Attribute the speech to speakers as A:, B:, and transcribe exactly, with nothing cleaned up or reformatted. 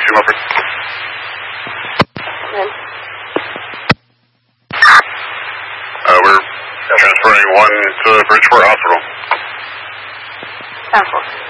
A: two Milford.
B: Then.
A: Uh, we're transferring one to Bridgeport Hospital.
B: Southwest.